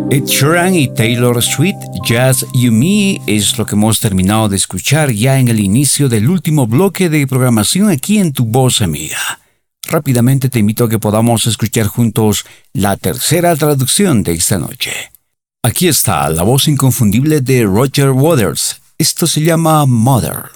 Ed Sheeran y Taylor Swift, Just You Me, es lo que hemos terminado de escuchar ya en el inicio del último bloque de programación aquí en Tu Voz Amiga. Rápidamente te invito a que podamos escuchar juntos la tercera traducción de esta noche. Aquí está la voz inconfundible de Roger Waters. Esto se llama Mother.